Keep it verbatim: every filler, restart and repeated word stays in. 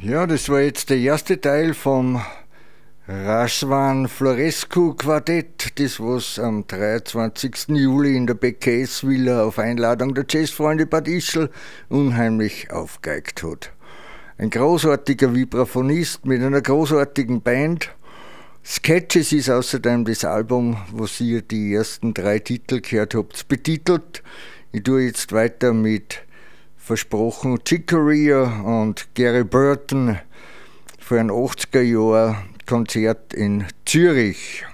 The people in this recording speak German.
Ja, das war jetzt der erste Teil vom Razvan Florescu Quartett, das was am dreiundzwanzigsten Juli in der Becquets Villa auf Einladung der Jazzfreunde Bad Ischl unheimlich aufgeigt hat. Ein großartiger Vibraphonist mit einer großartigen Band. Sketches ist außerdem das Album, wo ihr die ersten drei Titel gehört habt, betitelt. Ich tue jetzt weiter mit versprochen Chick Corea und Gary Burton für ein achtziger Jahr Konzert in Zürich.